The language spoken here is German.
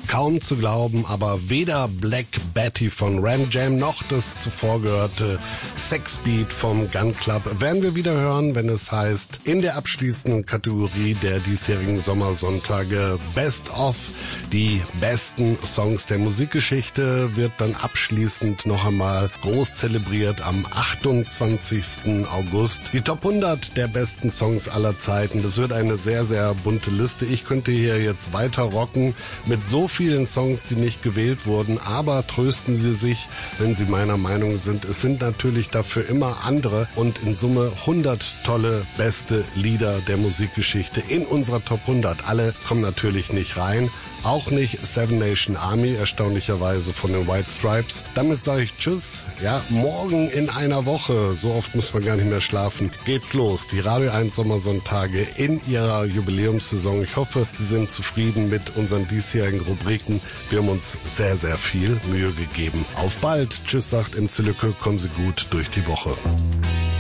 Kaum zu glauben, aber weder Black Betty von Ram Jam noch das zuvor gehörte Sexbeat vom Gun Club werden wir wieder hören, wenn es heißt, in der abschließenden Kategorie der diesjährigen Sommersonntage Best of, die besten Songs der Musikgeschichte, wird dann abschließend noch einmal groß zelebriert am 28. August. Die Top 100 der besten Songs aller Zeiten. Das wird eine sehr, sehr bunte Liste. Ich könnte hier jetzt weiter rocken mit so vielen Songs, die nicht gewählt wurden, aber trösten Sie sich, wenn Sie meiner Meinung sind. Es sind natürlich dafür immer andere und in Summe 100 tolle, beste Lieder der Musikgeschichte in unserer Top 100. Alle kommen natürlich nicht rein. Auch nicht Seven Nation Army, erstaunlicherweise von den White Stripes. Damit sage ich Tschüss. Ja, morgen in einer Woche, so oft muss man gar nicht mehr schlafen, geht's los. Die Radio 1 Sommersonntage in ihrer Jubiläumssaison. Ich hoffe, Sie sind zufrieden mit unseren diesjährigen Rubriken. Wir haben uns sehr, sehr viel Mühe gegeben. Auf bald. Tschüss, sagt MC Lücke. Kommen Sie gut durch die Woche.